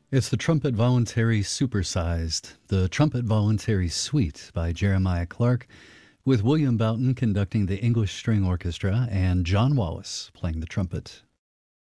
It's the Trumpet Voluntary Supersized, the Trumpet Voluntary Suite by Jeremiah Clark, with William Boughton conducting the English String Orchestra and John Wallace playing the trumpet.